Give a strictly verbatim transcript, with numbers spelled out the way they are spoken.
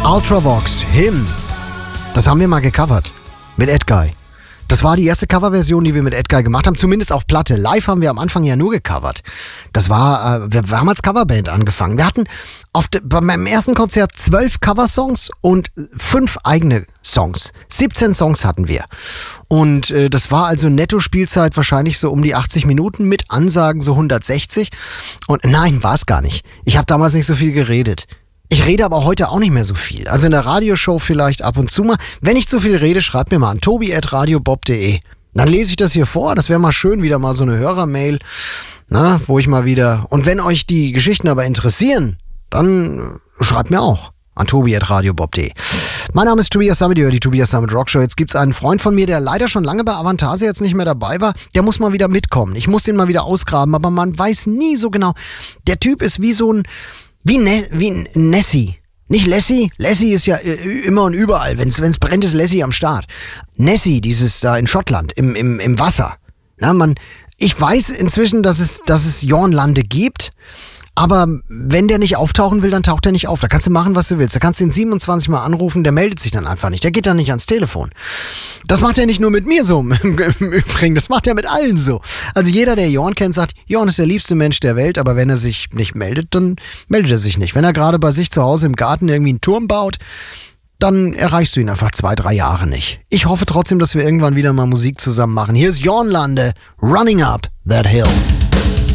Ultravox, Him. Das haben wir mal gecovert. Mit Edguy. Das war die erste Coverversion, die wir mit Edguy gemacht haben, zumindest auf Platte. Live haben wir am Anfang ja nur gecovert. Das war, äh, wir, wir haben als Coverband angefangen. Wir hatten auf de, bei meinem ersten Konzert zwölf Coversongs und fünf eigene Songs. siebzehn Songs hatten wir. Und äh, das war also Netto-Spielzeit wahrscheinlich so um die achtzig Minuten mit Ansagen so hundertsechzig. Und nein, war es gar nicht. Ich habe damals nicht so viel geredet. Ich rede aber heute auch nicht mehr so viel. Also in der Radioshow vielleicht ab und zu mal. Wenn ich zu viel rede, schreibt mir mal an tobi at radiobob punkt de. Dann lese ich das hier vor. Das wäre mal schön, wieder mal so eine Hörermail, na, wo ich mal wieder... Und wenn euch die Geschichten aber interessieren, dann schreibt mir auch an tobi at radiobob punkt de. Mein Name ist Tobias Sammet, ihr hört die Tobias Sammet Rockshow. Jetzt gibt's einen Freund von mir, der leider schon lange bei Avantasia jetzt nicht mehr dabei war. Der muss mal wieder mitkommen. Ich muss den mal wieder ausgraben, aber man weiß nie so genau. Der Typ ist wie so ein... Wie, ne, wie Nessie. Nicht Lassie. Lassie ist ja äh, immer und überall. Wenn es brennt, ist Lassie am Start. Nessie, dieses da in Schottland, im, im, im Wasser. Na, man, ich weiß inzwischen, dass es, dass es Jornlande gibt. Aber wenn der nicht auftauchen will, dann taucht er nicht auf. Da kannst du machen, was du willst. Da kannst du ihn siebenundzwanzig Mal anrufen, der meldet sich dann einfach nicht. Der geht dann nicht ans Telefon. Das macht er nicht nur mit mir so im Übrigen, das macht er mit allen so. Also jeder, der Jorn kennt, sagt, Jorn ist der liebste Mensch der Welt, aber wenn er sich nicht meldet, dann meldet er sich nicht. Wenn er gerade bei sich zu Hause im Garten irgendwie einen Turm baut, dann erreichst du ihn einfach zwei, drei Jahre nicht. Ich hoffe trotzdem, dass wir irgendwann wieder mal Musik zusammen machen. Hier ist Jornlande, Running Up That Hill.